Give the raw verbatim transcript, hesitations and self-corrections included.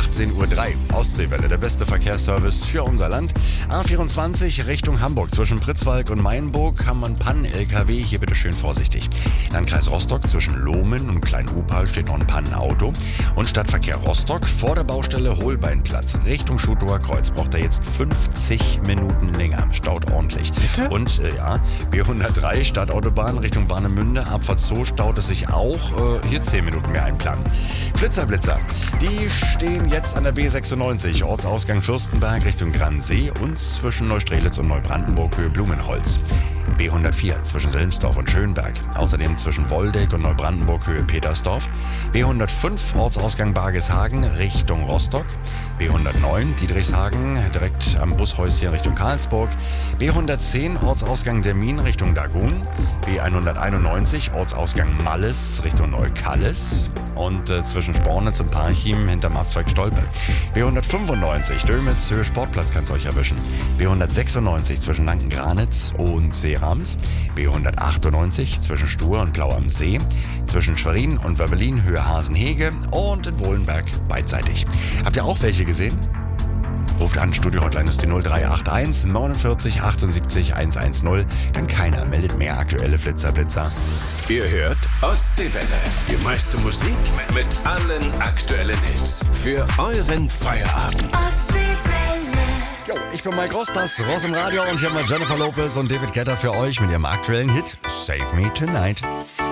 achtzehn Uhr drei. Ostseewelle, der beste Verkehrsservice für unser Land. A vierundzwanzig Richtung Hamburg zwischen Pritzwalk und Mainburg haben wir einen Pannen-L K W. Hier bitte schön vorsichtig. Landkreis Rostock zwischen Lohmen und Klein-Hupal steht noch ein Pannenauto. Und Stadtverkehr Rostock vor der Baustelle Holbeinplatz Richtung Schutower Kreuz braucht er jetzt fünfzig Minuten länger. Staut ordentlich. Bitte? Und äh, ja, B hundertdrei Stadtautobahn Richtung Warnemünde, Abfahrt Zoo staut es sich auch. Äh, hier zehn Minuten mehr einplanen. Flitzerblitzer, die stehen jetzt an der B sechsundneunzig, Ortsausgang Fürstenberg Richtung Gransee und zwischen Neustrelitz und Neubrandenburg Höhe Blumenholz. B hundertvier zwischen Selmsdorf und Schönberg. Außerdem zwischen Woldeck und Neubrandenburg Höhe Petersdorf. B hundertfünf Ortsausgang Bargeshagen Richtung Rostock. B hundertneun Dietrichshagen direkt am Bushäuschen Richtung Karlsburg. B hundertzehn Ortsausgang Dermin Richtung Dagun. B hunderteinundneunzig Ortsausgang Malles Richtung Neukallis. Und äh, zwischen Spornitz und Parchim hinter Marzweig-Stolpe. B hundertfünfundneunzig Dömitz Höhe Sportplatz kann es euch erwischen. B hundertsechsundneunzig zwischen Lanken-Granitz und Seerams. B hundertachtundneunzig zwischen Stur und Blau am See. Zwischen Schwerin und Wöbbelin Höhe Hasenhege und in Wohlenberg beidseitig. Habt ihr auch welche gesehen? Ruft an, Studio-Hotline ist die null drei acht eins neunundvierzig achtundsiebzig hundertzehn. Denn keiner meldet mehr aktuelle Flitzerblitzer. Ihr hört Ostseewelle. Die meiste Musik mit allen aktuellen Hits. Für euren Feierabend. Ostseewelle. Jo, ich bin Mike Rostas, Ross im Radio und hier haben wir Jennifer Lopez und David Guetta für euch mit ihrem aktuellen Hit Save Me Tonight.